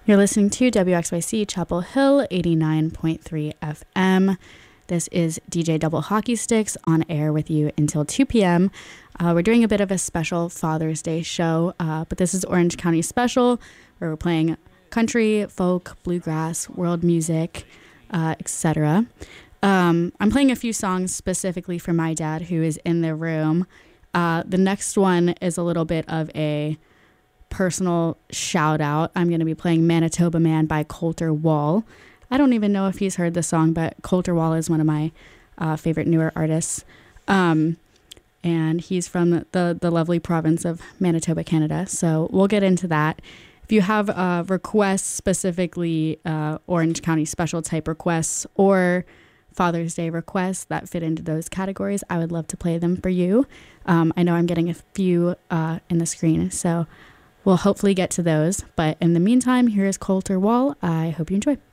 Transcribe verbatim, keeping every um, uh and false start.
You're listening to W X Y C Chapel Hill eighty-nine point three F M. This is D J Double Hockey Sticks on air with you until two p.m. Uh, we're doing a bit of a special Father's Day show, uh, but this is Orange County special, where we're playing country, folk, bluegrass, world music, uh, et cetera. Um, I'm playing a few songs specifically for my dad, who is in the room. Uh, the next one is a little bit of a personal shout out. I'm going to be playing Manitoba Man by Colter Wall. I don't even know if he's heard the song, but Colter Wall is one of my uh, favorite newer artists. Um, and he's from the, the, the lovely province of Manitoba, Canada. So we'll get into that. If you have uh, requests, specifically uh, Orange County special type requests or Father's Day requests that fit into those categories, I would love to play them for you. Um, I know I'm getting a few uh, in the screen, so we'll hopefully get to those. But in the meantime, here is Colter Wall. I hope you enjoy.